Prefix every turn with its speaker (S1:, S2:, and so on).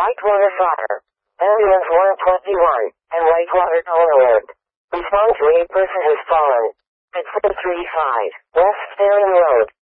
S1: Whitewater fire. Ambulance 121 and Whitewater toll alert. Respond to a person has fallen. At 435 West Salem Road.